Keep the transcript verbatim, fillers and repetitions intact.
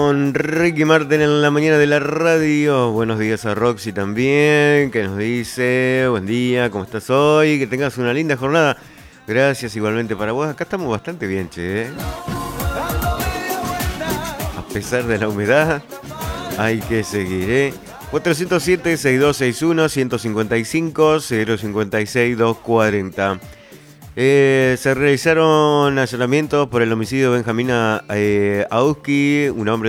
con Ricky Martin en la mañana de la radio. Buenos días a Roxy también, que nos dice, buen día, ¿cómo estás hoy? Que tengas una linda jornada. Gracias igualmente para vos. Acá estamos bastante bien, che, ¿eh? A pesar de la humedad, hay que seguir, ¿eh? cuatro cero siete, seis dos seis uno, uno cinco cinco, cero cinco seis, dos cuatro cero. Eh, se realizaron allanamientos por el homicidio de Benjamina eh, Auski, un hombre